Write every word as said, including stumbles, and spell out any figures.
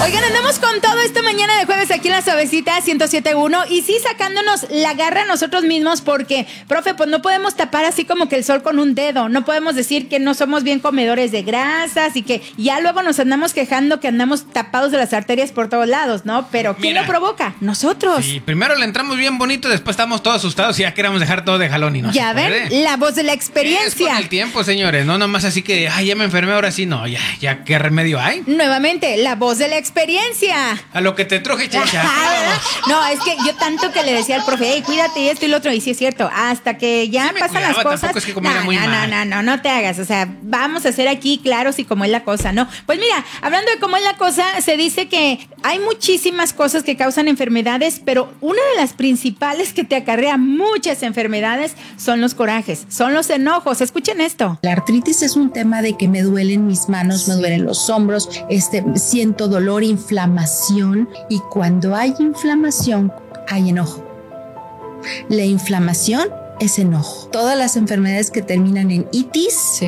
Oigan, andamos con todo esta mañana de jueves aquí en La Suavecita ciento siete punto uno y sí sacándonos la garra nosotros mismos porque, profe, pues no podemos tapar así como que el sol con un dedo. No podemos decir que no somos bien comedores de grasas y que ya luego nos andamos quejando que andamos tapados de las arterias por todos lados, ¿no? Pero ¿quién Mira, lo provoca? Nosotros. Sí, primero le entramos bien bonito, después estamos todos asustados y ya queremos dejar todo de jalón y no Ya se ven, puede. la voz de la Es experiencia. con el tiempo, señores, no nomás así que, ay, ya me enfermé, ahora sí, no, ya, ya, ¿qué remedio hay? Nuevamente, la voz de la experiencia. A lo que te truje, chacha. No, es que yo tanto que le decía al profe, hey, cuídate y esto y lo otro, y sí es cierto, hasta que ya Sí me pasan cuidaba, las cosas. tampoco es que comiera no, muy no, mal. no, no, no, no te hagas, o sea, vamos a ser aquí claros y cómo es la cosa, ¿no? Pues mira, hablando de cómo es la cosa, se dice que hay muchísimas cosas que causan enfermedades, pero una de las principales que te acarrea muchas enfermedades son los corajes, son los enojos. Escuchen esto. La artritis es un tema de que me duelen mis manos, me duelen los hombros, este, siento dolor, inflamación, y cuando hay inflamación hay enojo. La inflamación es enojo. Todas las enfermedades que terminan en itis